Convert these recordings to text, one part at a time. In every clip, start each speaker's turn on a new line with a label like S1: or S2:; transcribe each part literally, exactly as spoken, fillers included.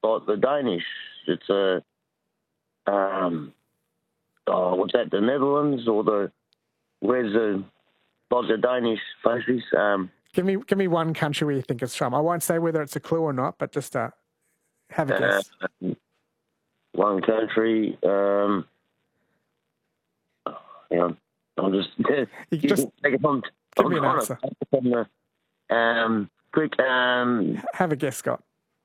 S1: like the Danish. It's a, um, oh, what's that, the Netherlands or the, where's the, like the Danish pastries? Um,
S2: give me give me one country where you think it's from. I won't say whether it's a clue or not, but just uh, have a guess.
S1: Uh, one country, um, hang on, I'm just,
S2: you can just
S1: take it on,
S2: give
S1: I'm
S2: me an answer.
S1: The, um, quick, um,
S2: have a guess, Scott.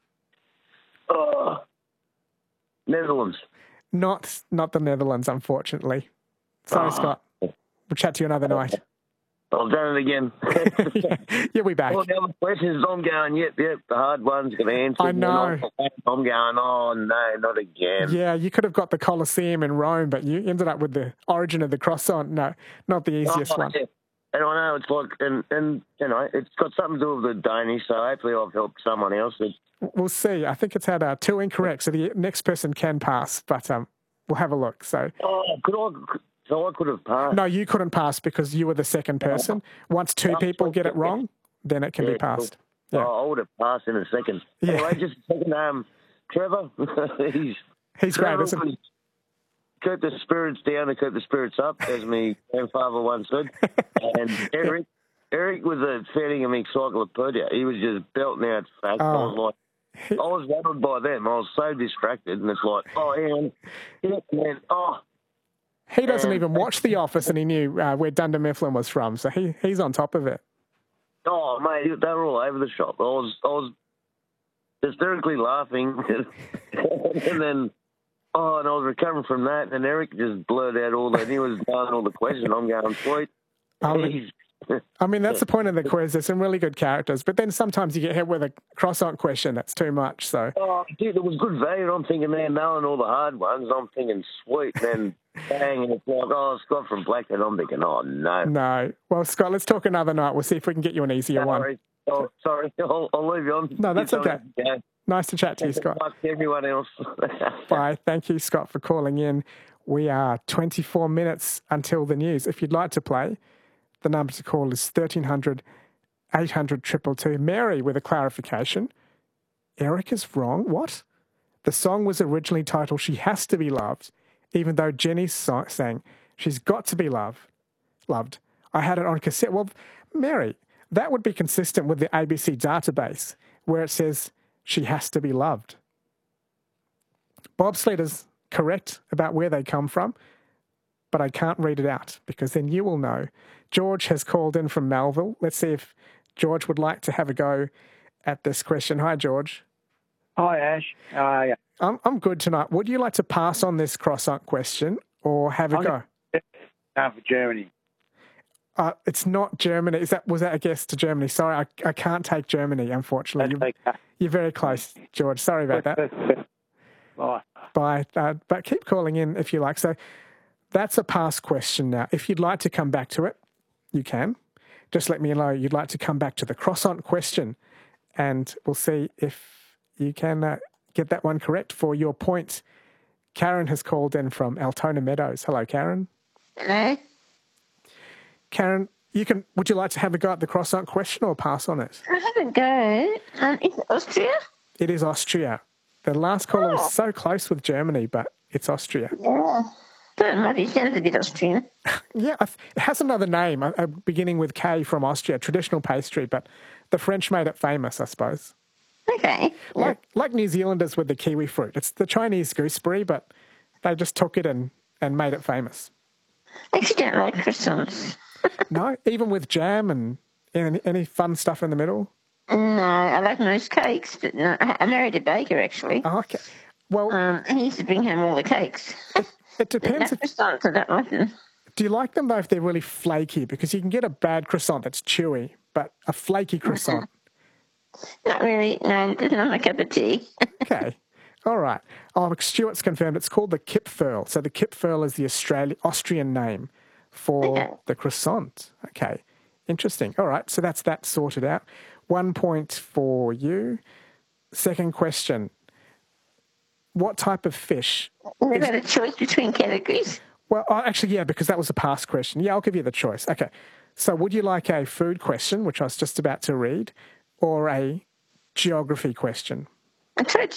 S1: Oh, Netherlands.
S2: Not not the Netherlands, unfortunately. Sorry, oh. Scott. We'll chat to you another night.
S1: I've done it again.
S2: You'll be back.
S1: All the other questions, I'm going, yep, yep, the hard one's going to answer.
S2: I know.
S1: I'm going, oh, no, not again.
S2: Yeah, you could have got the Colosseum in Rome, but you ended up with the origin of the croissant. No, not the easiest
S1: oh,
S2: one.
S1: Yeah. And I know it's like, and, and, you know, it's got something to do with the Danish, so hopefully I've helped someone else. It's,
S2: We'll see. I think it's had uh, two incorrect, so the next person can pass, but um, we'll have a look. So,
S1: oh, could I, so I could have passed?
S2: No, you couldn't pass because you were the second person. Once two oh, people get it wrong, then it can
S1: yeah,
S2: be passed.
S1: Cool.
S2: Yeah.
S1: Oh, I would have passed in a second.
S2: Yeah.
S1: Anyway, just a second, um, Trevor, he's...
S2: He's great, isn't he?
S1: Keep the spirits down and keep the spirits up, as my grandfather once said. And Eric, Eric was a fan of me encyclopedia. He was just belting out facts. Oh. I was like, I was rattled by them. I was so distracted, and it's like, oh, hang on, yeah, man, oh.
S2: He doesn't and, even watch The Office, and he knew uh, where Dunder Mifflin was from, so he he's on top of it.
S1: Oh, mate, they were all over the shop. I was I was hysterically laughing, and then. Oh, and I was recovering from that, and Eric just blurted out all that. He was knowing all the questions. I'm going, sweet.
S2: I mean, I mean, that's the point of the quiz. There's some really good characters, but then sometimes you get hit with a croissant question that's too much. So,
S1: oh, dude, it was good value. I'm thinking, man, knowing all the hard ones, I'm thinking, sweet. And then, bang, and it's like, oh, Scott from Blackhead. I'm thinking, oh, no.
S2: No. Well, Scott, let's talk another night. We'll see if we can get you an easier
S1: sorry.
S2: one.
S1: Oh, sorry. I'll, I'll leave you on.
S2: No, that's okay. Nice to chat to you, Scott.
S1: Like everyone else.
S2: Bye. Thank you, Scott, for calling in. We are twenty-four minutes until the news. If you'd like to play, the number to call is thirteen hundred, eight hundred, two two two. Mary with a clarification. Eric is wrong. What? The song was originally titled She Has to Be Loved, even though Jenny sang She's Got to Be Loved. Loved. I had it on cassette. Well, Mary, that would be consistent with the A B C database where it says She Has to Be Loved. Bob Slater's correct about where they come from, but I can't read it out because then you will know. George has called in from Melville. Let's see if George would like to have a go at this question. Hi, George.
S3: Hi, Ash. How are you?
S2: I'm, I'm good tonight. Would you like to pass on this croissant question or have a
S3: I'm
S2: go?
S3: Now for Germany.
S2: Uh, it's not Germany. Is that was that a guess to Germany? Sorry, I, I can't take Germany, unfortunately. You're,
S3: okay.
S2: you're very close, George. Sorry about that.
S3: Bye.
S2: Bye. Uh, but keep calling in if you like. So that's a pass question now. If you'd like to come back to it, you can. Just let me know you'd like to come back to the croissant question, and we'll see if you can uh, get that one correct for your point. Karen has called in from Altona Meadows. Hello, Karen.
S4: Hello.
S2: Karen, you can. Would you like to have a go at the croissant question or pass on it?
S4: I have a go. Um, is it Austria?
S2: It is Austria. The last caller
S4: oh.
S2: was so close with Germany, but it's Austria.
S4: Yeah. Don't mind, it sounds a bit Austrian.
S2: Yeah, it has another name, uh, beginning with K from Austria, traditional pastry, but the French made it famous, I suppose.
S4: Okay.
S2: Like yeah. like New Zealanders with the kiwi fruit. It's the Chinese gooseberry, but they just took it and, and made it famous.
S4: I actually don't like croissants.
S2: No? Even with jam and any, any fun stuff in the middle?
S4: No, I like most cakes, but no, I married a baker, actually.
S2: Oh, okay. Well,
S4: um, he used to bring home all the cakes.
S2: It, it depends.
S4: If, croissants, I don't like them.
S2: Do you like them, though, if they're really flaky? Because you can get a bad croissant that's chewy, but a flaky croissant.
S4: Not really. No, it's not my cup of tea.
S2: Okay. All right. Oh, Stuart's confirmed it's called the Kipferl. So the Kipferl is the Australian, Austrian name for okay. the croissant. Okay. Interesting. All right. So that's that sorted out. One point for you. Second question. What type of fish?
S4: We've got a choice between categories.
S2: Well, oh, actually, yeah, because that was a past question. Yeah, I'll give you the choice. Okay. So would you like a food question, which I was just about to read, or a geography question?
S4: I tried